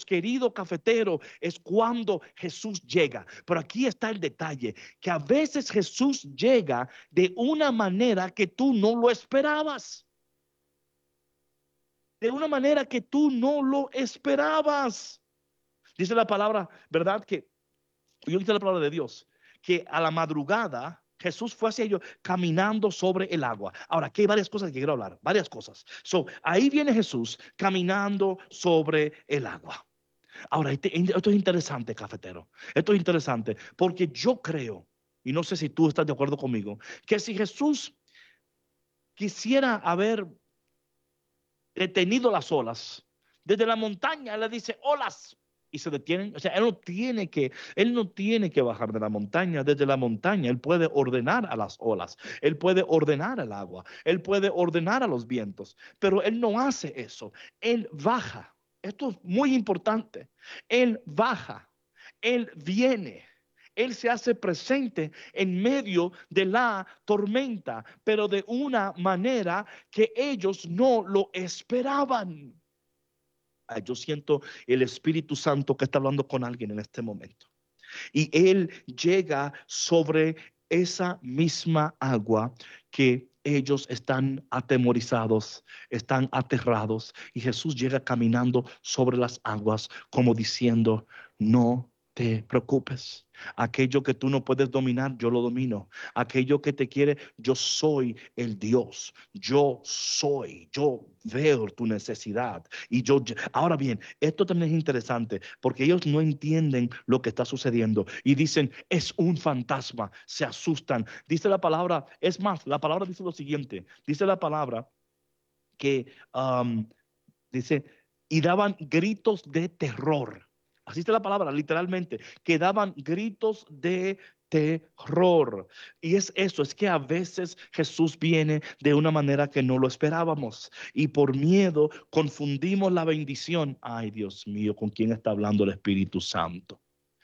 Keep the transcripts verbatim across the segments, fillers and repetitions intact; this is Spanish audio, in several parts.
querido cafetero, es cuando Jesús llega. Pero aquí está el detalle, que a veces Jesús llega de una manera que tú no lo esperabas. De una manera que tú no lo esperabas. Dice la palabra, ¿verdad? Que yo dice la palabra de Dios, que a la madrugada Jesús fue hacia ellos caminando sobre el agua. Ahora, aquí hay varias cosas que quiero hablar, varias cosas. So, ahí viene Jesús caminando sobre el agua. Ahora, este- esto es interesante, cafetero. Esto es interesante porque yo creo, y no sé si tú estás de acuerdo conmigo, que si Jesús quisiera haber detenido las olas, desde la montaña él le dice olas y se detienen. O sea, él no tiene que, él no tiene que bajar de la montaña. Desde la montaña él puede ordenar a las olas, él puede ordenar el agua, él puede ordenar a los vientos, pero él no hace eso. Él baja. Esto es muy importante. Él baja, él viene. Él se hace presente en medio de la tormenta, pero de una manera que ellos no lo esperaban. Ah, yo siento el Espíritu Santo que está hablando con alguien en este momento. Y Él llega sobre esa misma agua que ellos están atemorizados, están aterrados. Y Jesús llega caminando sobre las aguas como diciendo, no te preocupes. Aquello que tú no puedes dominar, yo lo domino. Aquello que te quiere, yo soy el Dios. Yo soy, yo veo tu necesidad. Y yo, ahora bien, esto también es interesante porque ellos no entienden lo que está sucediendo y dicen, es un fantasma, se asustan. Dice la palabra, es más, la palabra dice lo siguiente, dice la palabra que um, dice, y daban gritos de terror. Así está la palabra, literalmente, que daban gritos de terror. Y es eso, es que a veces Jesús viene de una manera que no lo esperábamos y por miedo confundimos la bendición. Ay, Dios mío, ¿con quién está hablando el Espíritu Santo?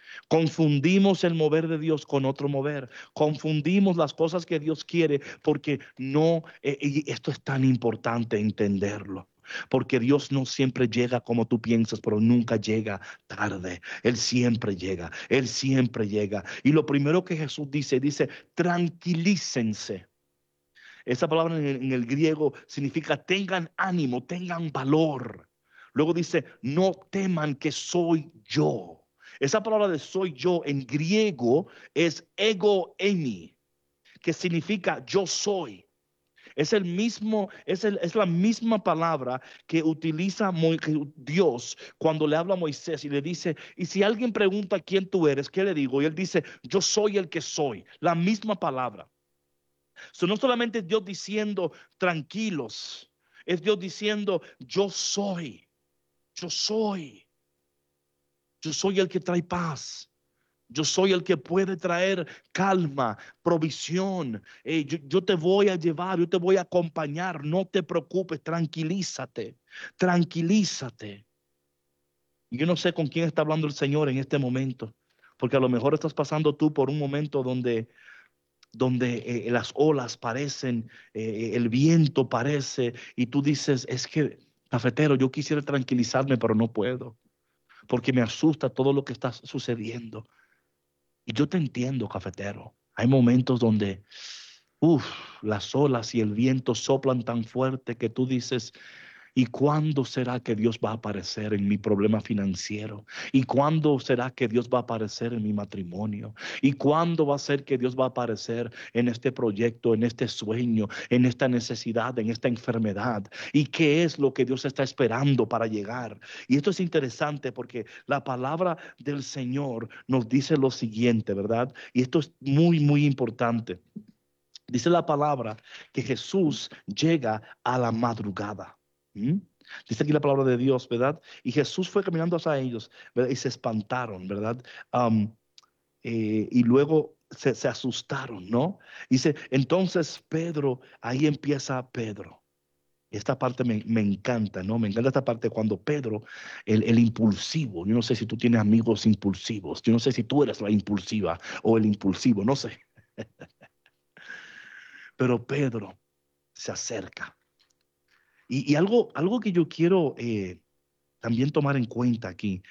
Confundimos el mover de Dios con otro mover. Confundimos las cosas que Dios quiere porque no, eh, y esto es tan importante entenderlo. Porque Dios no siempre llega como tú piensas, pero nunca llega tarde. Él siempre llega, Él siempre llega. Y lo primero que Jesús dice, dice, tranquilícense. Esa palabra en el, en el griego significa tengan ánimo, tengan valor. Luego dice, no teman que soy yo. Esa palabra de soy yo en griego es ego eimi, que significa yo soy. Es el mismo, es, el, es la misma palabra que utiliza Mo, que Dios cuando le habla a Moisés y le dice, y si alguien pregunta quién tú eres, ¿qué le digo? Y él dice, yo soy el que soy. La misma palabra. So, no solamente es Dios diciendo tranquilos, es Dios diciendo yo soy, yo soy, yo soy el que trae paz. Yo soy el que puede traer calma, provisión. Eh, yo, yo te voy a llevar, yo te voy a acompañar. No te preocupes, tranquilízate, tranquilízate. Y yo no sé con quién está hablando el Señor en este momento, porque a lo mejor estás pasando tú por un momento donde donde eh, las olas parecen, eh, el viento parece, y tú dices, es que, cafetero, yo quisiera tranquilizarme, pero no puedo, porque me asusta todo lo que está sucediendo. Y yo te entiendo, cafetero. Hay momentos donde, uff, las olas y el viento soplan tan fuerte que tú dices, ¿y cuándo será que Dios va a aparecer en mi problema financiero? ¿Y cuándo será que Dios va a aparecer en mi matrimonio? ¿Y cuándo va a ser que Dios va a aparecer en este proyecto, en este sueño, en esta necesidad, en esta enfermedad? ¿Y qué es lo que Dios está esperando para llegar? Y esto es interesante porque la palabra del Señor nos dice lo siguiente, ¿verdad? Y esto es muy, muy importante. Dice la palabra que Jesús llega a la madrugada. ¿Mm? Dice aquí la palabra de Dios, ¿verdad? Y Jesús fue caminando hacia ellos, ¿verdad? Y se espantaron, ¿verdad? Um, eh, y luego se, se asustaron, ¿no? Dice, entonces Pedro, ahí empieza Pedro. Esta parte me, me encanta, ¿no? Me encanta esta parte cuando Pedro, el, el impulsivo, yo no sé si tú tienes amigos impulsivos, yo no sé si tú eres la impulsiva o el impulsivo, no sé. Pero Pedro se acerca. Y, y algo, algo que yo quiero eh, también tomar en cuenta aquí